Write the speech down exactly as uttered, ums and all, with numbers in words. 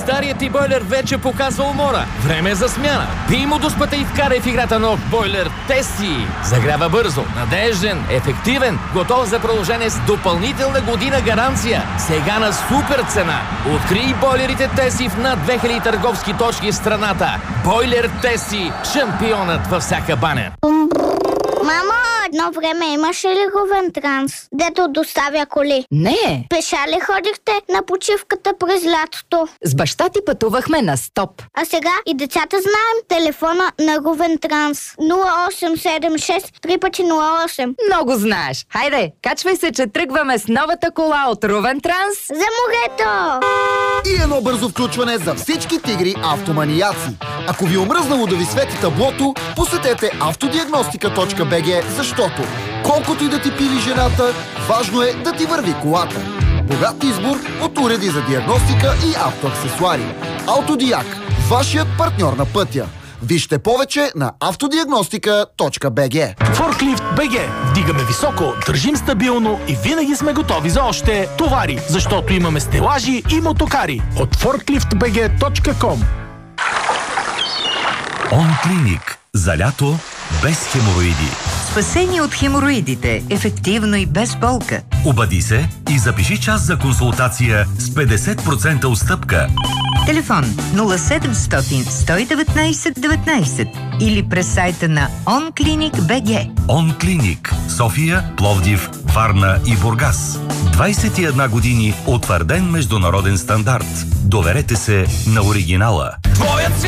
Старият ти бойлер вече показва умора. Време е за смяна. Пий му дуспата и вкарай в играта нов бойлер Теси. Загрява бързо, надежден, ефективен, готов за продължение с допълнителна година гаранция. Сега на супер цена. Открий бойлерите Теси в над две хиляди търговски точки в страната. Бойлер Теси. Шампионът във всяка баня. Мамо, едно време имаше ли Рувентранс, дето доставя коли? Не. Пеша ли ходихте на почивката през лятото? С баща ти пътувахме на стоп. А сега и децата знаем телефона на Рувентранс. нула осем седем шест три пъти нула осем. Много знаеш. Хайде, качвай се, че тръгваме с новата кола от Рувентранс. За морето! И едно бързо включване за всички тигри автоманияци. Ако ви е омръзнало да ви свети таблото, посетете автодиагностика точка бг, защото колкото и да ти пили жената, важно е да ти върви колата. Богат избор от уреди за диагностика и автоаксесуари. Автодиаг – вашият партньор на пътя. Вижте повече на автодиагностика точка бг. Форклифт БГ. Вдигаме високо, държим стабилно и винаги сме готови за още товари, защото имаме стелажи и мотокари. От форклифт бг точка ком. Онклиник. За лято без хемороиди. Спасение от хемороидите. Ефективно и без болка. Обади се и запиши час за консултация с петдесет процента отстъпка. Телефон нула седемстотин сто и деветнайсет деветнайсет или през сайта на онклиник точка бг. Онклиник. София, Пловдив, Варна и Бургас. двайсет и една години утвърден международен стандарт. Доверете се на оригинала. Твоят